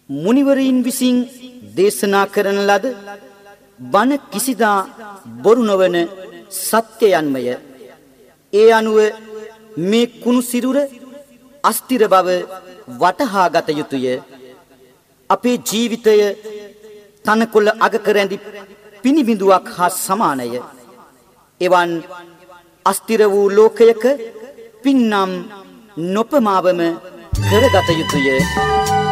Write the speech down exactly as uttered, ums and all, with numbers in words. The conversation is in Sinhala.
මුනිවරීන් විසින් දේශනා කරන ලද බණ කිසිදා බොරු නොවන සත්‍යයන්මය. ඒ අනුව මේ කුණු සිරුර අස්තිර බව වටහා ගත යුතුය. අපේ ජීවිතය තනකොළ අගක රැඳි පිනිබිඳුවක් හා සමානය. එවන් අස්තිර වූ ලෝකයක පින්නම් නොපමාවම කරගත යුතුය.